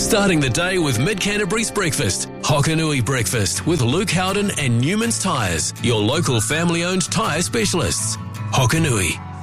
Starting the day with Mid-Canterbury's breakfast. Hokanui Breakfast with Luke Howden and Newman's Tyres, your local family-owned tyre specialists. Hokanui.